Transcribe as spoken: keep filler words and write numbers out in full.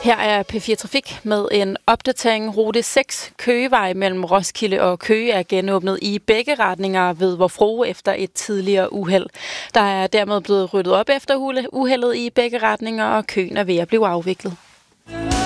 Her er P fire Trafik med en opdatering. Rute seks Køgevej mellem Roskilde og Køge er genåbnet i begge retninger ved Vor Frue efter et tidligere uheld. Der er dermed blevet ryddet op efter uheldet i begge retninger, og køen er ved at blive afviklet.